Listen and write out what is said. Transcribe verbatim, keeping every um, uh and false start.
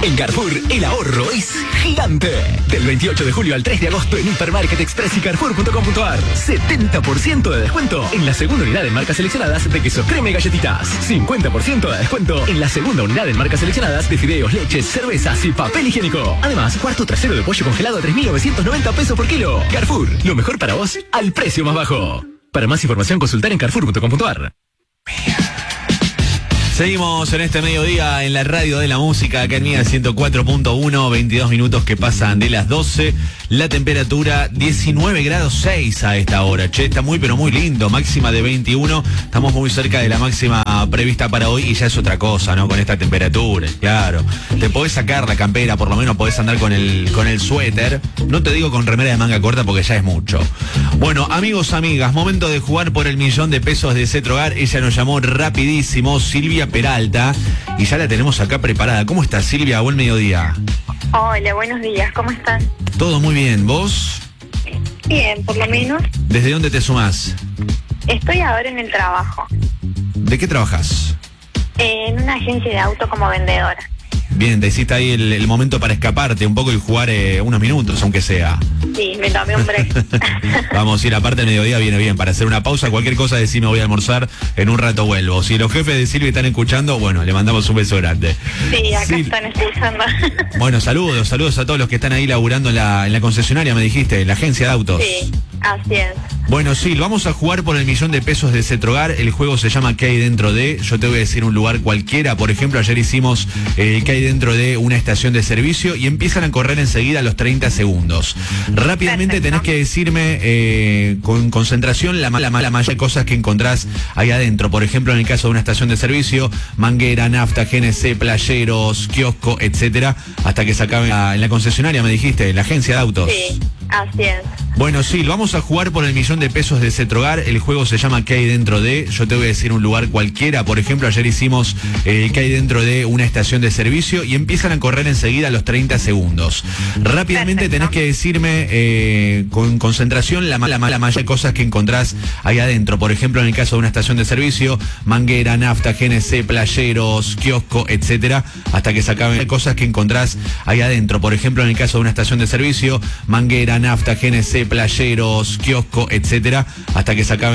En Carrefour, el ahorro es gigante. Del veintiocho de julio al tres de agosto en Hipermarket Express y Carrefour punto com punto ar. setenta por ciento de descuento en la segunda unidad en marcas seleccionadas de queso crema y galletitas. cincuenta por ciento de descuento en la segunda unidad en marcas seleccionadas de fideos, leches, cervezas y papel higiénico. Además, cuarto trasero de pollo congelado a tres mil novecientos noventa pesos por kilo. Carrefour, lo mejor para vos al precio más bajo. Para más información, consultar en Carrefour punto com punto ar. Seguimos en este mediodía en la radio de la música, acá en Mía ciento cuatro punto uno, veintidós minutos que pasan de las doce, la temperatura diecinueve grados seis a esta hora, che, está muy pero muy lindo, máxima de veintiuno, estamos muy cerca de la máxima prevista para hoy y ya es otra cosa, ¿no? Con esta temperatura, claro, te podés sacar la campera, por lo menos podés andar con el, con el suéter, no te digo con remera de manga corta porque ya es mucho. Bueno, amigos, amigas, momento de jugar por el millón de pesos de Cetrogar, ella nos llamó rapidísimo, Silvia Peralta, y ya la tenemos acá preparada. ¿Cómo estás, Silvia? Buen mediodía. Hola, buenos días, ¿cómo están? Todo muy bien, ¿vos? Bien, por lo menos. ¿Desde dónde te sumás? Estoy ahora en el trabajo, ¿De qué trabajas? en una agencia de auto como vendedora. Bien, te hiciste ahí el, el momento para escaparte un poco y jugar eh, unos minutos, aunque sea. Sí, me tomé un break. Vamos a ir, aparte del mediodía viene bien, para hacer una pausa, cualquier cosa decime voy a almorzar, en un rato vuelvo. Si los jefes de Silvia están escuchando, bueno, le mandamos un beso grande. Sí, acá Sí. están escuchando. Bueno, saludos, saludos a todos los que están ahí laburando en la, en la concesionaria, me dijiste, en la agencia de autos. Sí, así es. Bueno, sí, vamos a jugar por el millón de pesos de Cetrogar. El juego se llama ¿Qué hay dentro de? Yo te voy a decir un lugar cualquiera. Por ejemplo, ayer hicimos eh, ¿Qué hay dentro de una estación de servicio? Y empiezan a correr enseguida los treinta segundos. Rápidamente Perfecto. tenés que decirme eh, con concentración la mala, mala mayoría de cosas que encontrás ahí adentro. Por ejemplo, en el caso de una estación de servicio, manguera, nafta, G N C, playeros, kiosco, etcétera, hasta que se acabe la- en la concesionaria, me dijiste, en la agencia de autos. Sí, así es. Bueno, sí, vamos a jugar por el millón de pesos de Cetrogar. El juego se llama ¿Qué hay dentro de? Yo te voy a decir un lugar cualquiera. Por ejemplo, ayer hicimos eh, ¿Qué hay dentro de una estación de servicio? Y empiezan a correr enseguida los treinta segundos. Rápidamente Perfecto. tenés que decirme eh, con concentración la mala, mala mayoría de cosas que encontrás ahí adentro. Por ejemplo, en el caso de una estación de servicio, manguera, nafta, G N C, playeros, kiosco, etcétera, hasta que se acaben cosas que encontrás ahí adentro. Por ejemplo, en el caso de una estación de servicio, manguera, nafta, G N C, playeros, kiosco, etcétera, hasta que se acaben